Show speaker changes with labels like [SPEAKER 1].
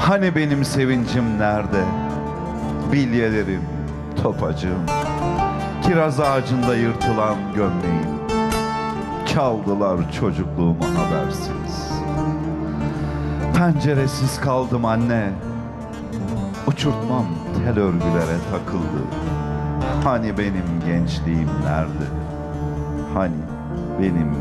[SPEAKER 1] Hani benim sevincim nerede? Bilyelerim, topacığım, kiraz ağacında yırtılan gömleğim. Çaldılar çocukluğumu habersiz. Penceresiz kaldım anne. Uçurtmam tel örgülere takıldı. Hani benim gençliğim nerede? Hani benim